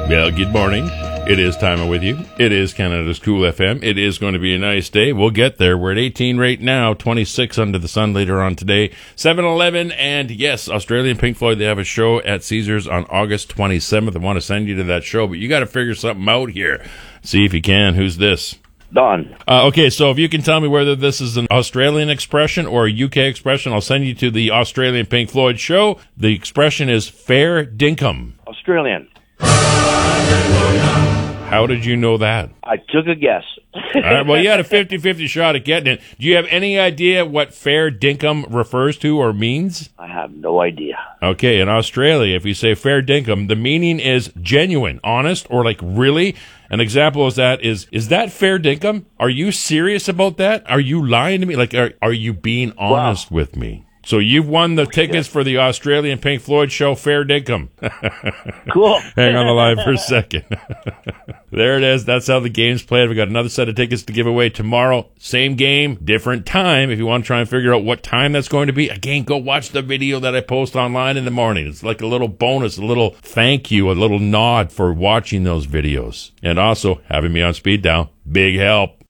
Well, good morning. It is time with you. It is Canada's Cool FM. It is going to be a nice day. We'll get there. We're at 18 right now, 26 under the sun later on today. 7-Eleven, and yes, Australian Pink Floyd, they have a show at Caesars on August 27th. I want to send you to that show, but you got to figure something out here. See if you can. Who's this? Don. Okay, so if you can tell me whether this is an Australian expression or a UK expression, I'll send you to the Australian Pink Floyd show. The expression is fair dinkum. Australian. How did you know that? I took a guess. All right, well, you had a 50-50 shot at getting it. Do you have any idea what fair dinkum refers to or means? I have no idea. Okay, in Australia, if you say fair dinkum, the meaning is genuine, honest, or like really. An example of that is that fair dinkum? Are you serious about that? Are you lying to me? Like, are you being honest with me? So you've won the tickets for the Australian Pink Floyd show, fair dinkum. Cool. Hang on the line for a second. There it is. That's how the game's played. We got another set of tickets to give away tomorrow. Same game, different time. If you want to try and figure out what time that's going to be, again, go watch the video that I post online in the morning. It's like a little bonus, a little thank you, a little nod for watching those videos. And also, having me on speed dial, big help.